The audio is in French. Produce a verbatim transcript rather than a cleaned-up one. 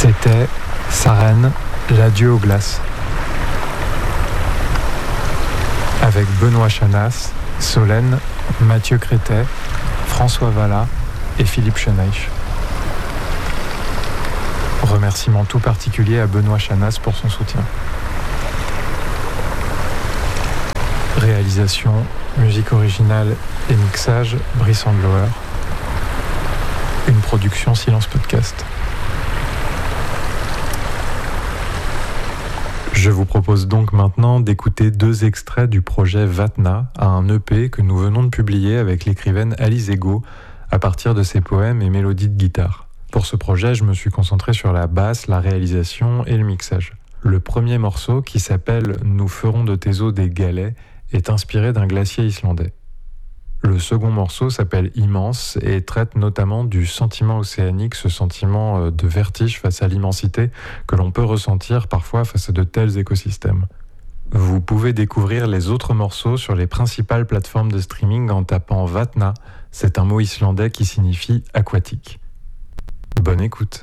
Crétet, Sarenne, l'adieu aux glaces. Avec Benoît Chanas, Solène, Mathieu Crétet, François Vallat et Philippe Cheneich. Remerciement tout particulier à Benoît Chanas pour son soutien. Réalisation, musique originale et mixage, Brice Andlauer. Une production Silence Podcast. Je vous propose donc maintenant d'écouter deux extraits du projet Vatna, à un E P que nous venons de publier avec l'écrivaine Alice Ego à partir de ses poèmes et mélodies de guitare. Pour ce projet, je me suis concentré sur la basse, la réalisation et le mixage. Le premier morceau, qui s'appelle « Nous ferons de tes eaux des galets », est inspiré d'un glacier islandais. Le second morceau s'appelle « Immense » et traite notamment du sentiment océanique, ce sentiment de vertige face à l'immensité que l'on peut ressentir parfois face à de tels écosystèmes. Vous pouvez découvrir les autres morceaux sur les principales plateformes de streaming en tapant Vatna, c'est un mot islandais qui signifie aquatique. Bonne écoute.